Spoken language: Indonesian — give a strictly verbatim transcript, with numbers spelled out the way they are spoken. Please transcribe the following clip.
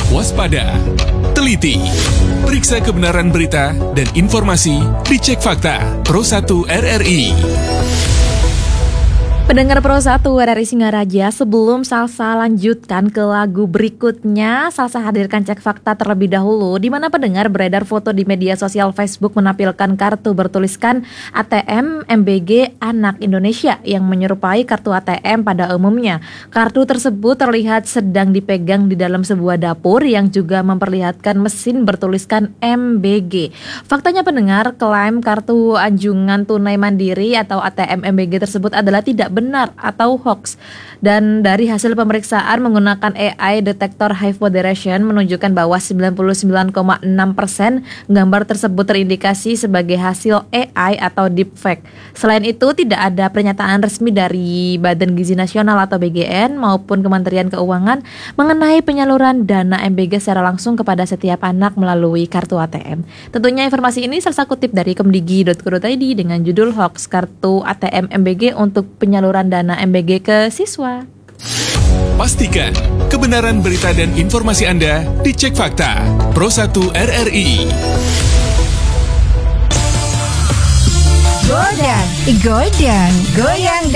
waspada, teliti. Periksa kebenaran berita dan informasi di Cek Fakta Pro satu R R I. Pendengar Pro satu R R I Singaraja, sebelum Salsa lanjutkan ke lagu berikutnya, Salsa hadirkan Cek Fakta terlebih dahulu, di mana pendengar beredar foto di media sosial Facebook menampilkan kartu bertuliskan A T M M B G Anak Indonesia yang menyerupai kartu A T M pada umumnya. Kartu tersebut terlihat sedang dipegang di dalam sebuah dapur yang juga memperlihatkan mesin bertuliskan M B G. Faktanya pendengar, klaim kartu anjungan tunai mandiri atau A T M M B G tersebut adalah tidak benar atau hoax. Dan dari hasil pemeriksaan menggunakan A I detektor high moderation menunjukkan bahwa sembilan puluh sembilan koma enam persen gambar tersebut terindikasi sebagai hasil A I atau deepfake. Selain itu, tidak ada pernyataan resmi dari Badan Gizi Nasional atau B G N maupun Kementerian Keuangan mengenai penyaluran dana M B G secara langsung kepada setiap anak melalui kartu A T M. Tentunya informasi ini Salsa kutip dari kemdigi titik go titik id dengan judul hoax kartu A T M M B G untuk penyaluran dana M B G ke siswa. Pastikan kebenaran berita dan informasi Anda di Cek Fakta Pro satu R R I. Godang, godang, goyang